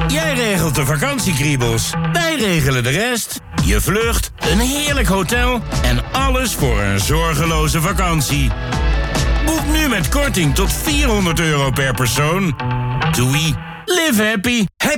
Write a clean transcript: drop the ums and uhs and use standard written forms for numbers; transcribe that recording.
Jij regelt de vakantiekriebels, wij regelen de rest. Je vlucht, een heerlijk hotel en alles voor een zorgeloze vakantie. Boek nu met korting tot €400 per persoon. TUI, live happy.